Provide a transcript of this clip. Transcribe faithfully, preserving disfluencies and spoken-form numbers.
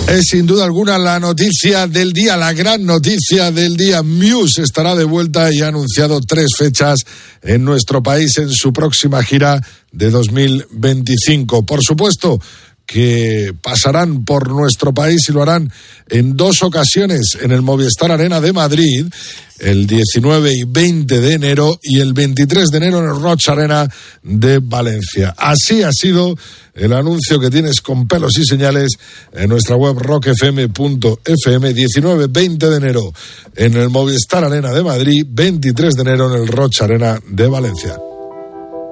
Es sin duda alguna la noticia del día, la gran noticia del día. Muse estará de vuelta y ha anunciado tres fechas en nuestro país en su próxima gira de dos mil veinticinco. Por supuesto que pasarán por nuestro país y lo harán en dos ocasiones, en el Movistar Arena de Madrid, el diecinueve y veinte de enero, y el veintitrés de enero en el Roig Arena de Valencia. Así ha sido el anuncio que tienes con pelos y señales en nuestra web rock f m punto f m. diecinueve y veinte de enero en el Movistar Arena de Madrid, veintitrés de enero en el Roig Arena de Valencia.